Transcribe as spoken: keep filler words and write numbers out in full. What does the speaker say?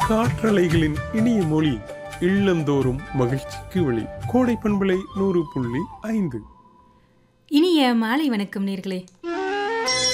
காற்றலைகளின் இனிய மொழி, இல்லந்தோறும் மகிழ்ச்சிக்கு வழி. கோடை பண்பலை நூறு புள்ளி ஐந்து. இனிய மாலை வணக்கம் நேர்களே.